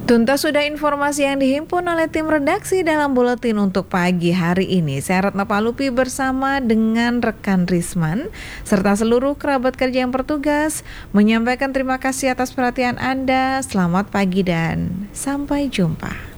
Tuntas sudah informasi yang dihimpun oleh tim redaksi dalam buletin untuk pagi hari ini. Saya Ratna Palupi bersama dengan rekan Risman serta seluruh kerabat kerja yang bertugas menyampaikan terima kasih atas perhatian Anda. Selamat pagi dan sampai jumpa.